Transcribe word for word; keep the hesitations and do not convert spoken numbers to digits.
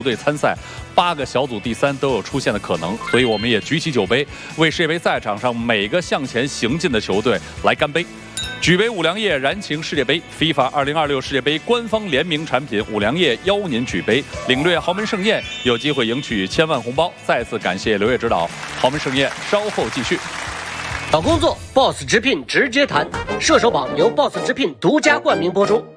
队参赛，八个小组第三都有出现的可能，所以我们也举起酒杯，为世界杯赛场上每个向前行进的球队来干杯。举杯五粮液燃情世界杯 ，FIFA 二零二六世界杯官方联名产品五粮液邀您举杯，领略豪门盛宴，有机会赢取千万红包。再次感谢刘烨指导，豪门盛宴稍后继续。 找工作 ，Boss 直聘直接谈。射手榜由 Boss 直聘独家冠名播出。